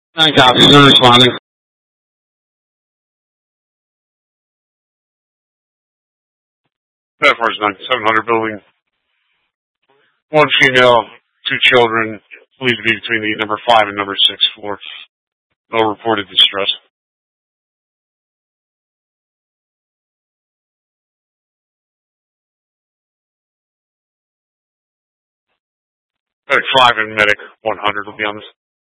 Nine copies are responding. That first 700 building. One female, two children, believed to be between the number 5 and number 6 floor. No reported distress. Medic 5 and Medic 100 will be on this.